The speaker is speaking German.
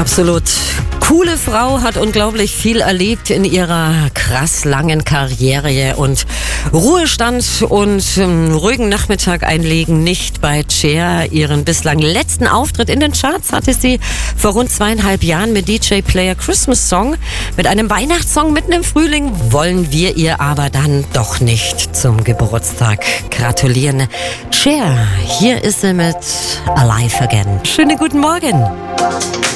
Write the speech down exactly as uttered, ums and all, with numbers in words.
Absolut coole Frau, hat unglaublich viel erlebt in ihrer krass langen Karriere und Ruhestand und ähm, ruhigen Nachmittag einlegen nicht bei Cher. Ihren bislang letzten Auftritt in den Charts hatte sie vor rund zweieinhalb Jahren mit D J Player Christmas Song. Mit einem Weihnachtssong mitten im Frühling wollen wir ihr aber dann doch nicht zum Geburtstag gratulieren. Cher, hier ist sie mit Alive Again. Schönen guten Morgen.